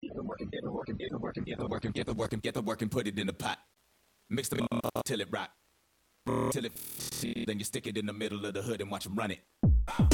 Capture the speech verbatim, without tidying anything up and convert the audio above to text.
Get the work and get the work and get the work and get the work and get the work and get the work and put it in the pot. Mix them up till it rock. Till it, then you stick it in the middle of the hood and watch them run it.